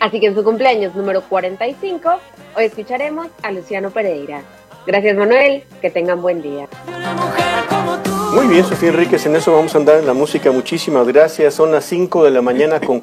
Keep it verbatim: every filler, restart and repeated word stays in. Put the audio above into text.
Así que en su cumpleaños número cuarenta y cinco, hoy escucharemos a Luciano Pereira. Gracias, Manuel, que tengan buen día. Muy bien, Sofía Enríquez, en eso vamos a andar en la música. Muchísimas gracias. Son las cinco de la mañana con